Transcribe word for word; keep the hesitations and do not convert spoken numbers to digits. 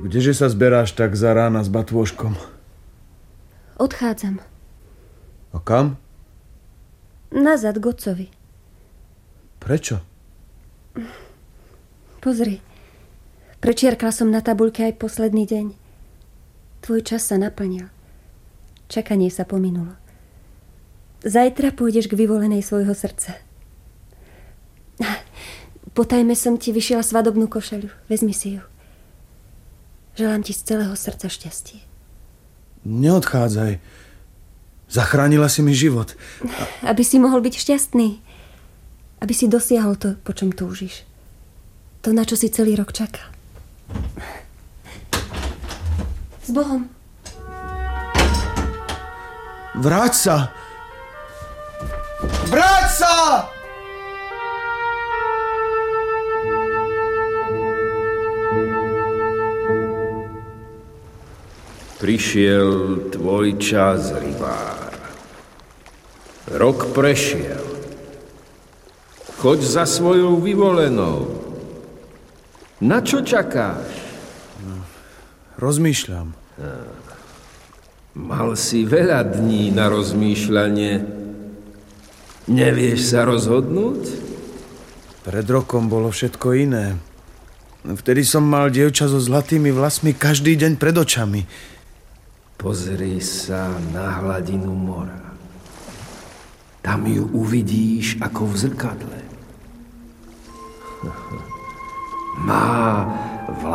Kdeže sa zberáš tak za rána s batôžkom? Odchádzam. A kam? Nazad k otcovi. Prečo? Pozri. Prečiarkla som na tabuľke aj posledný deň. Tvoj čas sa naplnil. Čakanie sa pominulo. Zajtra pôjdeš k vyvolenej svojho srdca. Po tajme som ti vyšiela svadobnú košeľu. Vezmi si ju. Želám ti z celého srdca šťastie. Neodchádzaj. Zachránila si mi život. A... Aby si mohol byť šťastný. Aby si dosiahol to, po čom túžiš. To, na čo si celý rok čakal. S Bohom. Vráť sa! Vráť sa! Prišiel tvoj čas, rybár. Rok prešiel. Choď za svojou vyvolenou. Na čo čakáš? Rozmýšľam. Mal si veľa dní na rozmýšľanie. Nevieš sa rozhodnúť? Pred rokom bolo všetko iné. Vtedy som mal dievča so zlatými vlasmi každý deň pred očami. Pozri sa na hladinu mora. Tam ju uvidíš ako v zrkadle. Má